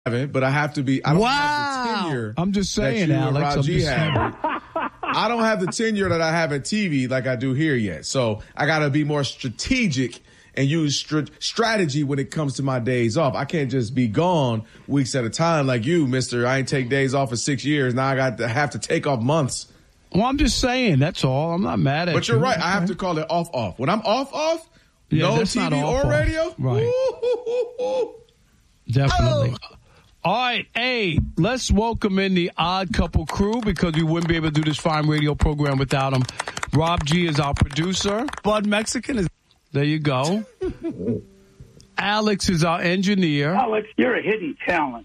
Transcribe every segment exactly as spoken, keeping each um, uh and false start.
haven't, but I have to be. I don't wow. have the tenure. I'm just saying, that you Alex. and Raji I'm just have. I don't have the tenure that I have at T V like I do here yet. So I got to be more strategic and use str- strategy when it comes to my days off. I can't just be gone weeks at a time like you, mister. I ain't take days off for six years. Now I got to have to take off months. Well, I'm just saying. That's all. I'm not mad at you. But you're right. Okay. I have to call it off off. When I'm off off, yeah, no T V or off, radio. Off. Right. Ooh. Definitely. Oh. All right, hey, let's welcome in the Odd Couple crew because we wouldn't be able to do this fine radio program without them. Rob G is our producer. Bud Mexican is. There you go. Alex is our engineer. Alex, you're a hidden talent.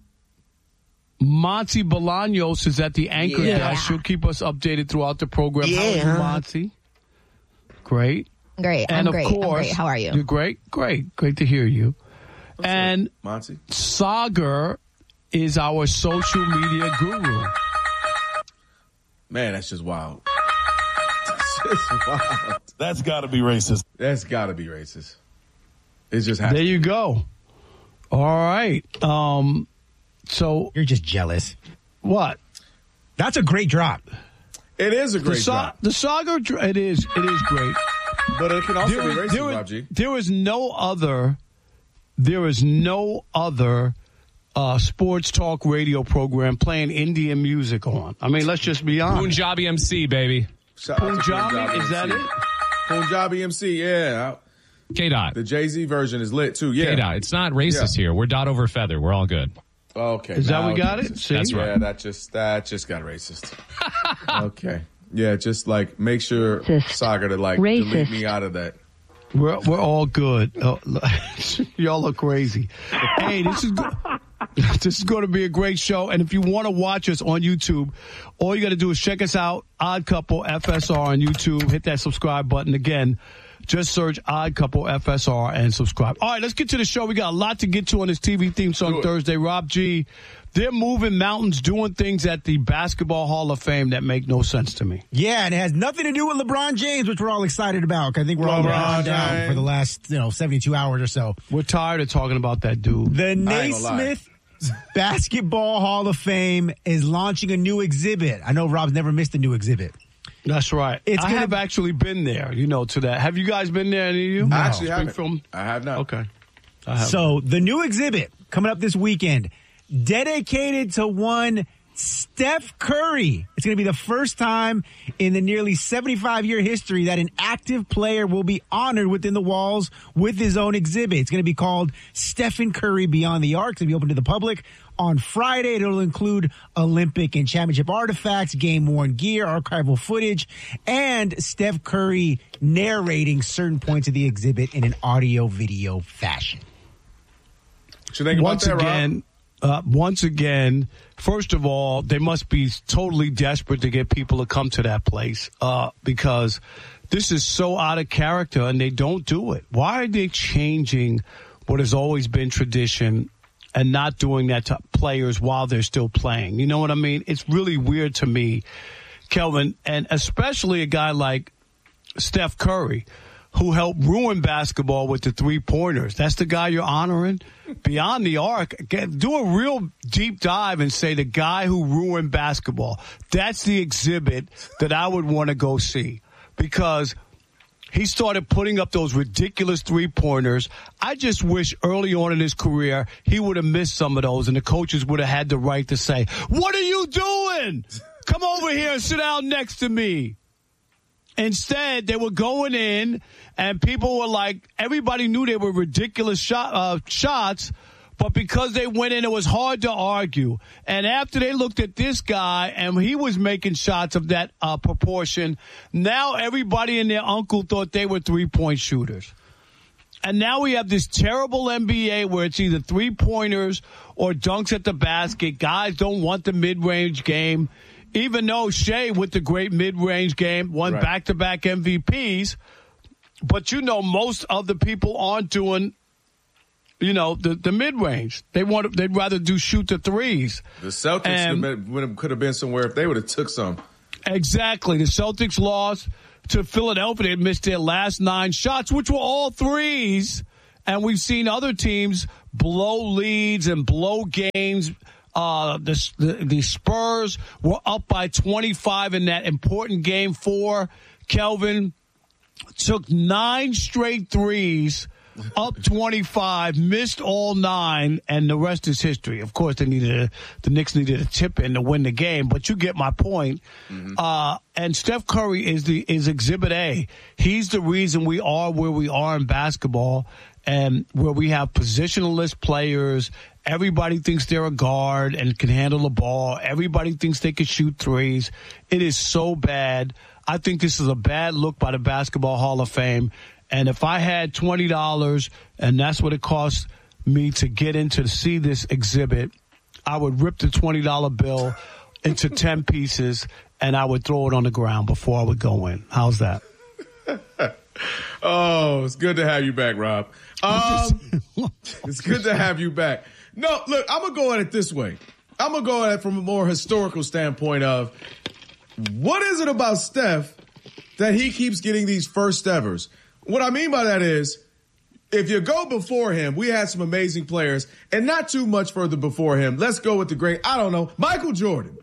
Monty Bolaños is at the anchor Yeah. desk. She'll keep us updated throughout the program. Yeah. How are you, Monty? Great. Great. And I'm of great. course, I'm great. How are you? You're great. Great. Great to hear you. What's and up, Monty? Sagar is our social media guru. Man, that's just wild. That's just wild. That's got to be racist. That's got to be racist. It just has There to. you go. All right. Um. So You're just jealous. what? That's a great drop. It is a The, great Sa- drop, the Sagar. dr- It is. It is great. but it can also There be is- racist, there is- Rob G. there is no other. There is no other uh, sports talk radio program playing Indian music on. I mean, let's just be honest. Punjabi M C, baby. Shout out to Punjabi, is that M C. it? Punjabi M C, yeah. K-Dot. The Jay-Z version is lit, too, yeah. K-Dot. It's not racist Yeah. here. We're dot over feather. We're all good. Okay. Is that now we got it's it? racist. See? That's right. Yeah, that just, that just got racist. Okay. Yeah, just, like, make sure, Racist. Saga, to, like, Racist. delete me out of that. We're we're all good. Oh, y'all look crazy. Hey, this is go- this is going to be a great show. And if you want to watch us on YouTube, all you got to do is check us out, Odd Couple F S R on YouTube. Hit that subscribe button again. Just search Odd Couple F S R and subscribe. All right, let's get to the show. We got a lot to get to on this T V theme song Thursday. Rob G, they're moving mountains, doing things at the Basketball Hall of Fame that make no sense to me. Yeah, and it has nothing to do with LeBron James, which we're all excited about. 'Cause I think we're all LeBron down James. for the last, you know, seventy-two hours or so. We're tired of talking about that dude. The I ain't gonna lie. Naismith Basketball Hall of Fame is launching a new exhibit. I know Rob's never missed a new exhibit. That's right. It's I gonna- have actually been there, you know, to that. Have you guys been there, any of you? I actually haven't. Springfield? I have not. Okay. I have. So the new exhibit coming up this weekend, dedicated to one Steph Curry. It's going to be the first time in the nearly seventy-five year history that an active player will be honored within the walls with his own exhibit. It's going to be called Stephen Curry Beyond the Arc. It's going to be open to the public on Friday. It'll include Olympic and championship artifacts, game-worn gear, archival footage, and Steph Curry narrating certain points of the exhibit in an audio-video fashion. What you think about once that, Rob? again, uh, once again, first of all, they must be totally desperate to get people to come to that place uh, because this is so out of character and they don't do it. Why are they changing what has always been tradition and not doing that to players while they're still playing? You know what I mean? It's really weird to me, Kelvin, and especially a guy like Steph Curry, who helped ruin basketball with the three-pointers. That's the guy you're honoring? Beyond the arc, get, do a real deep dive and say the guy who ruined basketball. That's the exhibit that I would want to go see because he started putting up those ridiculous three-pointers. I just wish early on in his career he would have missed some of those and the coaches would have had the right to say, "What are you doing? Come over here and sit down next to me." Instead, they were going in, and people were like, everybody knew they were ridiculous shot, uh, shots, but because they went in, it was hard to argue. And after they looked at this guy, and he was making shots of that uh, proportion, now everybody and their uncle thought they were three-point shooters. And now we have this terrible N B A where it's either three-pointers or dunks at the basket. Guys don't want the mid-range game. Even though Shea, with the great mid-range game, won Right. back-to-back M V Ps, but you know most of the people aren't doing, you know, the, the mid-range. They want they'd rather do shoot the threes. The Celtics And- could have been- would have- could have been somewhere if they would have took some. Exactly. The Celtics lost to Philadelphia. They missed their last nine shots, which were all threes. And we've seen other teams blow leads and blow games. Uh, the, the the Spurs were up by twenty-five in that important game four. Kelvin took nine straight threes, up twenty-five, missed all nine, and the rest is history. Of course, they needed a, the Knicks needed a tip in to win the game, but you get my point. Mm-hmm. Uh, and Steph Curry is the is Exhibit A. He's the reason we are where we are in basketball, and where we have positionless players. Everybody thinks they're a guard and can handle the ball. Everybody thinks they can shoot threes. It is so bad. I think this is a bad look by the Basketball Hall of Fame. And if I had twenty dollars, and that's what it cost me to get in to see this exhibit, I would rip the twenty dollar bill into ten pieces, and I would throw it on the ground before I would go in. How's that? Oh, it's good to have you back, Rob. Um, it's good to have you back. No, look, I'm going to go at it this way. I'm going to go at it from a more historical standpoint of what is it about Steph that he keeps getting these first evers? What I mean by that is, if you go before him, we had some amazing players, and not too much further before him. Let's go with the great, I don't know, Michael Jordan.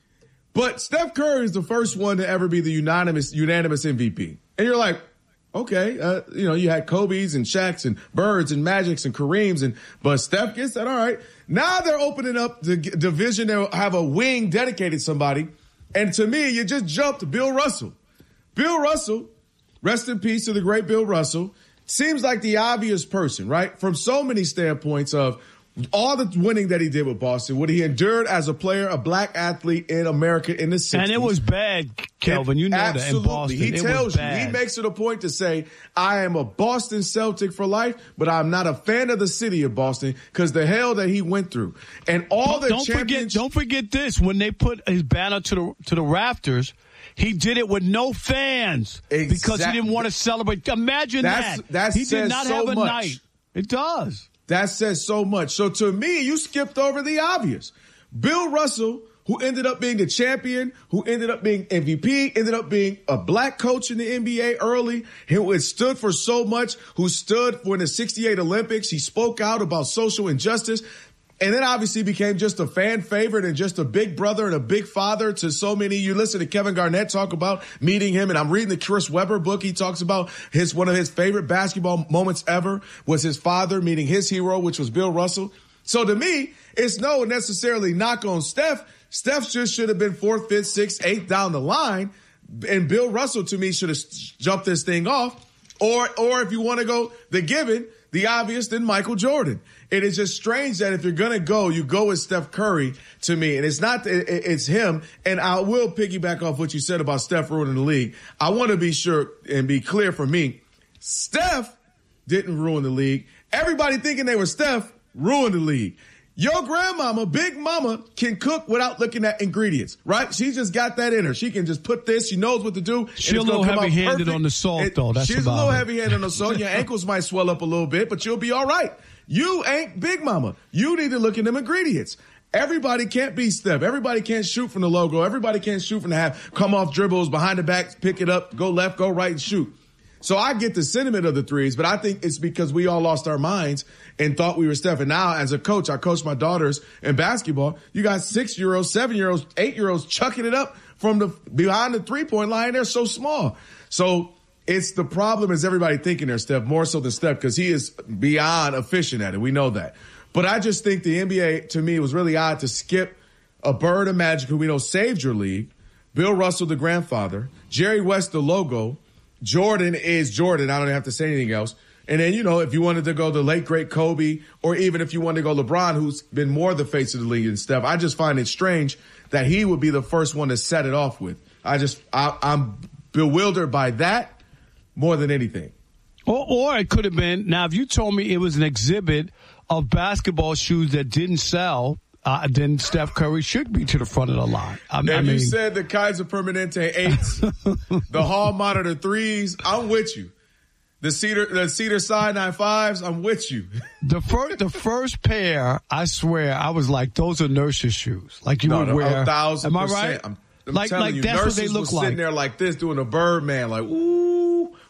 But Steph Curry is the first one to ever be the unanimous unanimous M V P. And you're like, okay, uh, you know, you had Kobe's and Shaq's and Birds and Magic's and Kareem's, and but Steph gets that. All right. Now they're opening up the division. They'll have a wing dedicated to somebody. And to me, you just jumped to Bill Russell. Bill Russell, rest in peace to the great Bill Russell, seems like the obvious person, right? From so many standpoints of all the winning that he did with Boston, what he endured as a player, a black athlete in America in the sixties. And it was bad, Kelvin. You know Absolutely. that in Boston. He it tells you, bad. he makes it a point to say, I am a Boston Celtic for life, but I'm not a fan of the city of Boston because the hell that he went through. And all the don't forget, don't forget this. When they put his banner to the to the rafters, he did it with no fans exactly. because he didn't want to celebrate. Imagine That's, that. that he says did not so have a much. night. It does. That says so much. So to me, you skipped over the obvious. Bill Russell, who ended up being the champion, who ended up being M V P, ended up being a black coach in the N B A early, who had stood for so much, who stood for the sixty-eight Olympics. He spoke out about social injustice. And then obviously became just a fan favorite and just a big brother and a big father to so many. You listen to Kevin Garnett talk about meeting him, and I'm reading the Chris Webber book. He talks about his one of his favorite basketball moments ever was his father meeting his hero, which was Bill Russell. So to me, it's no necessarily knock on Steph. Steph just should have been fourth, fifth, sixth, eighth down the line. And Bill Russell, to me, should have jumped this thing off. Or, or if you want to go the given, the obvious, then Michael Jordan. It is just strange that if you're going to go, you go with Steph Curry to me. And it's not, it's him. And I will piggyback off what you said about Steph ruining the league. I want to be sure and be clear for me. Steph didn't ruin the league. Everybody thinking they were Steph ruined the league. Your grandmama, Big Mama, can cook without looking at ingredients, right? She just got that in her. She can just put this. She knows what to do. She's a little heavy-handed on the salt, it, though. That's she's about a little it. heavy-handed on the salt. Your ankles might swell up a little bit, but you'll be all right. You ain't Big Mama. You need to look at them ingredients. Everybody can't be Steph. Everybody can't shoot from the logo. Everybody can't shoot from the half. Come off dribbles, behind the back, pick it up, go left, go right, and shoot. So I get the sentiment of the threes, but I think it's because we all lost our minds and thought we were Steph. And now as a coach, I coach my daughters in basketball. You got six-year-olds, seven-year-olds, eight-year-olds chucking it up from the behind the three-point line. They're so small. So it's the problem is everybody thinking they're Steph, more so than Steph, because he is beyond efficient at it. We know that. But I just think the N B A, to me, was really odd to skip a Bird and Magic, who we know saved your league, Bill Russell, the grandfather, Jerry West, the logo, Jordan is Jordan. I don't have to say anything else. And then, you know, if you wanted to go the late, great Kobe, or even if you wanted to go LeBron, who's been more the face of the league than Steph, I just find it strange that he would be the first one to set it off with. I just, I, I'm bewildered by that more than anything. Or, or it could have been, now, if you told me it was an exhibit of basketball shoes that didn't sell, Uh, then Steph Curry should be to the front of the line. I, if I mean, you said the Kaiser Permanente eights, the Hall Monitor threes, I'm with you. The Cedar, the Cedar Sinai fives, I'm with you. The first, the first pair, I swear, I was like, those are nurses' shoes. Like you no, would no, wear. a thousand Am I percent. right? I'm, I'm like, telling like you, that's nurses what they look was like. sitting there like this, doing a Birdman, like ooh,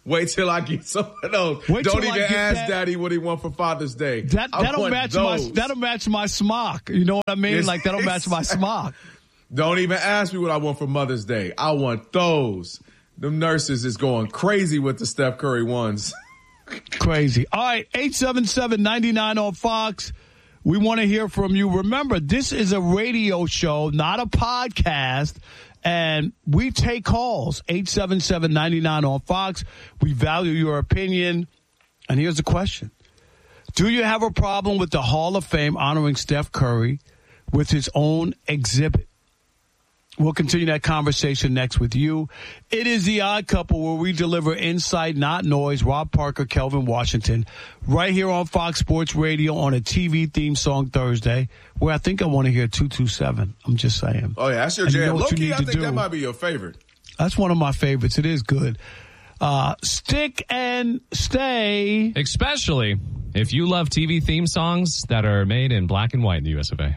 Wait till I get some of those. Wait Don't till I even get ask that- Daddy what he want for Father's Day. That I that'll want match my those. that'll match my smock. You know what I mean? Yes. Like that'll match my smock. Don't even ask me what I want for Mother's Day. I want those. Them nurses is going crazy with the Steph Curry ones. Crazy. All right, eight seven seven, nine nine on Fox. We want to hear from you. Remember, this is a radio show, not a podcast. And we take calls, eight seven seven, nine nine on Fox. We value your opinion. And here's the question. Do you have a problem with the Hall of Fame honoring Steph Curry with his own exhibit? We'll continue that conversation next with you. It is The Odd Couple, where we deliver insight, not noise. Rob Parker, Kelvin Washington, right here on Fox Sports Radio on a T V theme song Thursday, where I think I want to hear two two seven. I'm just saying. Oh, yeah, that's your And you know jam. what you Low-key, need I to think do. that might be your favorite. That's one of my favorites. It is good. Uh, stick and stay. Especially if you love T V theme songs that are made in black and white in the U S of A.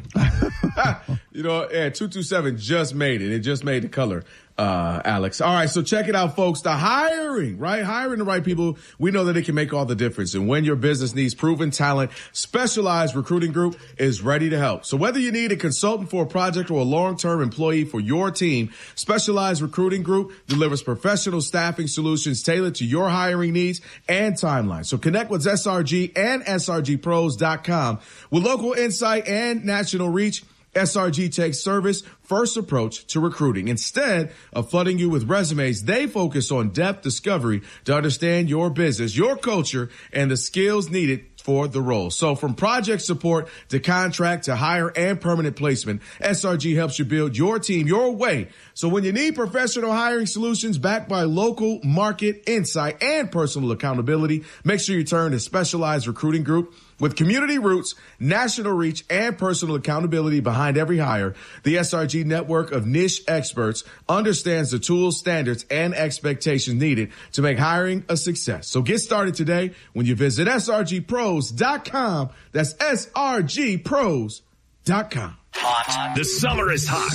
You know, yeah, two two seven just made it. It just made the color, uh, Alex. All right, so check it out, folks. The hiring, right? Hiring the right people, we know that it can make all the difference. And when your business needs proven talent, Specialized Recruiting Group is ready to help. So whether you need a consultant for a project or a long-term employee for your team, Specialized Recruiting Group delivers professional staffing solutions tailored to your hiring needs and timeline. So connect with S R G and S R G pros dot com. With local insight and national reach, S R G takes service first approach to recruiting. Instead of flooding you with resumes, they focus on depth discovery to understand your business, your culture, and the skills needed for the role. So from project support to contract to hire and permanent placement, S R G helps you build your team your way. So when you need professional hiring solutions backed by local market insight and personal accountability, make sure you turn to Specialized Recruiting Group. With community roots, national reach, and personal accountability behind every hire, the S R G network of niche experts understands the tools, standards, and expectations needed to make hiring a success. So get started today when you visit S R G pros dot com. That's S R G pros dot com. Hot. The summer is hot.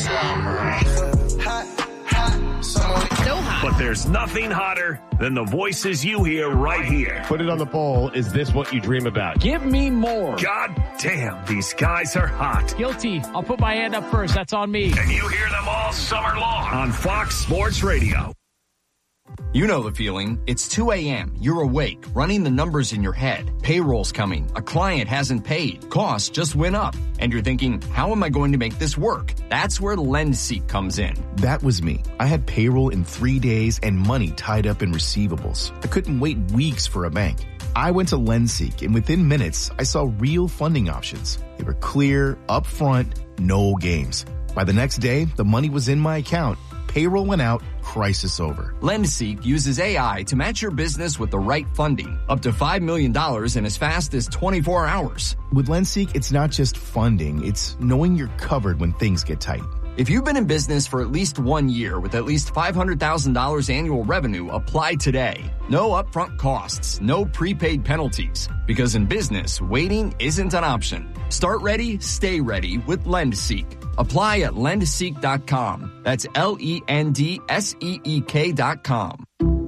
Hot, hot, so hot. But there's nothing hotter than the voices you hear right here. Put it on the poll. Is this what you dream about? Give me more. God damn, these guys are hot. Guilty. I'll put my hand up first. That's on me. And you hear them all summer long on Fox Sports Radio. You know the feeling. It's two a.m. You're awake, running the numbers in your head. Payroll's coming. A client hasn't paid. Costs just went up. And you're thinking, how am I going to make this work? That's where LendSeek comes in. That was me. I had payroll in three days and money tied up in receivables. I couldn't wait weeks for a bank. I went to LendSeek, and within minutes, I saw real funding options. They were clear, upfront, no games. By the next day, the money was in my account. Payroll went out, crisis over. LendSeek uses A I to match your business with the right funding, up to five million dollars in as fast as twenty-four hours. With LendSeek, it's not just funding, it's knowing you're covered when things get tight. If you've been in business for at least one year with at least five hundred thousand dollars annual revenue, apply today. No upfront costs, no prepaid penalties. Because in business, waiting isn't an option. Start ready, stay ready with LendSeek. Apply at lend seek dot com. That's L E N D S E E K dot com.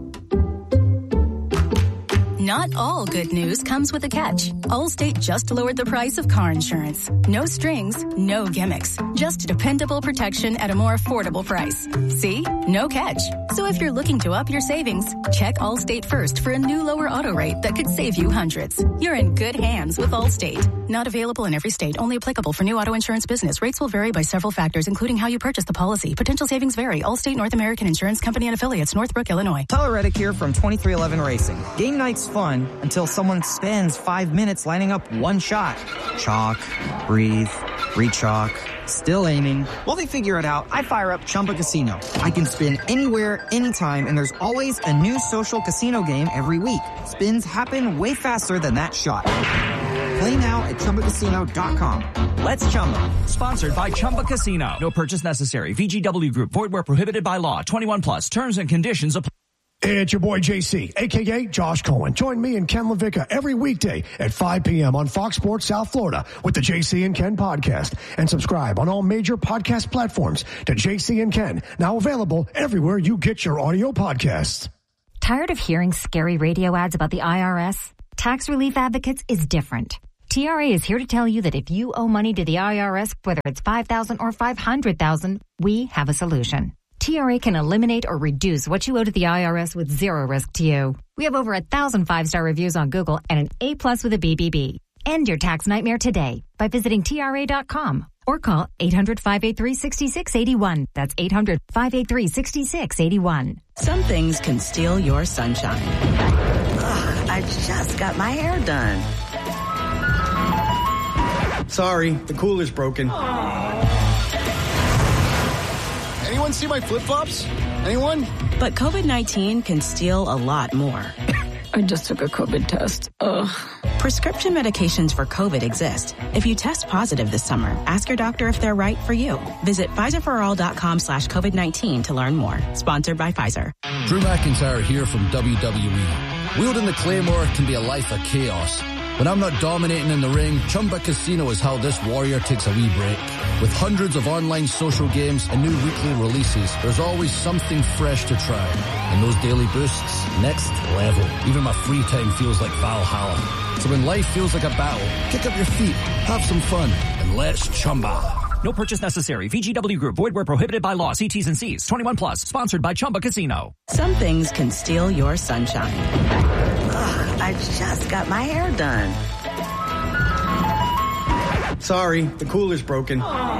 Not all good news comes with a catch. Allstate just lowered the price of car insurance. No strings, no gimmicks. Just dependable protection at a more affordable price. See? No catch. So if you're looking to up your savings, check Allstate first for a new lower auto rate that could save you hundreds. You're in good hands with Allstate. Not available in every state. Only applicable for new auto insurance business. Rates will vary by several factors, including how you purchase the policy. Potential savings vary. Allstate North American Insurance Company and affiliates, Northbrook, Illinois. Tyler Reddick here from twenty-three eleven Racing. Game night's fun until someone spends five minutes lining up one shot. Chalk, breathe, re-chalk, still aiming. While they figure it out, I fire up Chumba Casino. I can spin anywhere, anytime, and there's always a new social casino game every week. Spins happen way faster than that shot. Play now at Chumba Casino dot com. Let's Chumba. Sponsored by Chumba Casino. No purchase necessary. V G W Group. Void where prohibited by law. twenty-one plus. Terms and conditions apply. It's your boy J C, a k a. Josh Cohen. Join me and Ken LaVicka every weekday at five p.m. on Fox Sports South Florida with the J C and Ken podcast. And subscribe on all major podcast platforms to J C and Ken, now available everywhere you get your audio podcasts. Tired of hearing scary radio ads about the I R S? Tax Relief Advocates is different. T R A is here to tell you that if you owe money to the I R S, whether it's five thousand dollars or five hundred thousand dollars, we have a solution. T R A can eliminate or reduce what you owe to the I R S with zero risk to you. We have over a thousand five-star reviews on Google and an A plus with a B B B. End your tax nightmare today by visiting T R A dot com or call eight hundred, five eight three, six six eight one. That's eight hundred, five eight three, six six eight one. Some things can steal your sunshine. Ugh, I just got my hair done. Sorry, the cooler's broken. Anyone see my flip-flops? Anyone? But COVID nineteen can steal a lot more. I just took a COVID test. Ugh. Prescription medications for COVID exist. If you test positive this summer, ask your doctor if they're right for you. Visit Pfizerforall.com slash COVID-19 to learn more. Sponsored by Pfizer. Drew McIntyre here from W W E. Wielding the Claymore can be a life of chaos. When I'm not dominating in the ring, Chumba Casino is how this warrior takes a wee break. With hundreds of online social games and new weekly releases, there's always something fresh to try. And those daily boosts, next level. Even my free time feels like Valhalla. So when life feels like a battle, kick up your feet, have some fun, and let's Chumba. No purchase necessary. V G W Group. Void where prohibited by law. See T's and C's. twenty-one plus. Sponsored by Chumba Casino. Some things can steal your sunshine. Ugh, I just got my hair done. Sorry, the cooler's broken.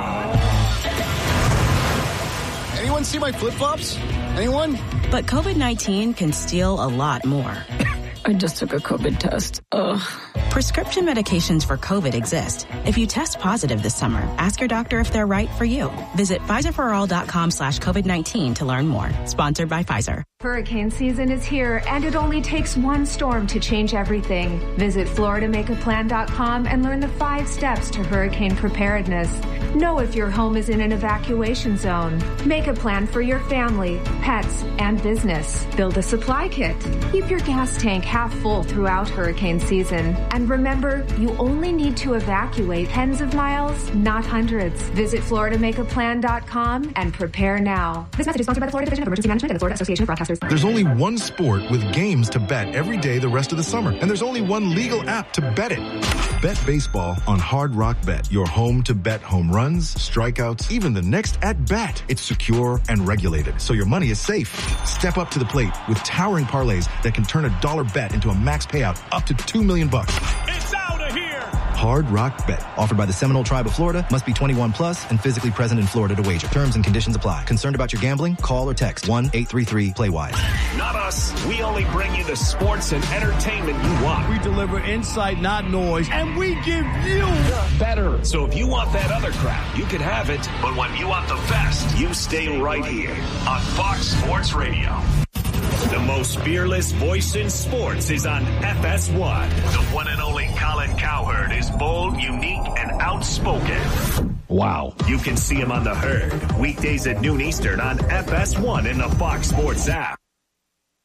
Anyone see my flip-flops? Anyone? But COVID nineteen can steal a lot more. I just took a COVID test. Ugh. Prescription medications for COVID exist. If you test positive this summer, ask your doctor if they're right for you. Visit Pfizerforall.com slash COVID-19 to learn more. Sponsored by Pfizer. Hurricane season is here, and it only takes one storm to change everything. Visit Florida Make A Plan dot com and learn the five steps to hurricane preparedness. Know if your home is in an evacuation zone. Make a plan for your family, pets, and business. Build a supply kit. Keep your gas tank half full throughout hurricane season. And remember, you only need to evacuate tens of miles, not hundreds. Visit Florida Make A Plan dot com and prepare now. This message is sponsored by the Florida Division of Emergency Management and the Florida Association of Broadcasters. There's only one sport with games to bet every day the rest of the summer, and there's only one legal app to bet it. Bet baseball on Hard Rock Bet, your home to bet home runs, strikeouts, even the next at-bat. It's secure and regulated, so your money is safe. Step up to the plate with towering parlays that can turn a dollar bet into a max payout up to two million bucks. It's out of here! Hard Rock Bet. Offered by the Seminole Tribe of Florida. Must be twenty-one plus and physically present in Florida to wager. Terms and conditions apply. Concerned about your gambling? Call or text one eight three three play wise. Not us. We only bring you the sports and entertainment you want. We deliver insight, not noise, and we give you better. So if you want that other crap, you can have it. But when you want the best, you stay right here on Fox Sports Radio. The most fearless voice in sports is on F S one. The one and only Colin Cowherd is bold, unique, and outspoken. Wow. You can see him on The Herd, weekdays at noon Eastern on F S one in the Fox Sports app.